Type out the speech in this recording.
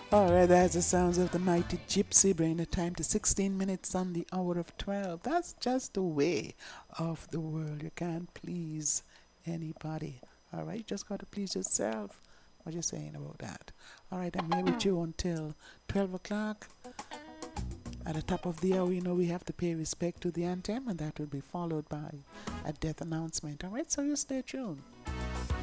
All right, that's the sounds of the mighty gypsy, bringing the time to 16 minutes on the hour of 12. That's just the way of the world. You can't please anybody. All right, you just got to please yourself. What you saying about that? All right, I'm here with you until 12 o'clock. At the top of the hour, you know, we have to pay respect to the anthem, and that will be followed by a death announcement. All right, so you stay tuned.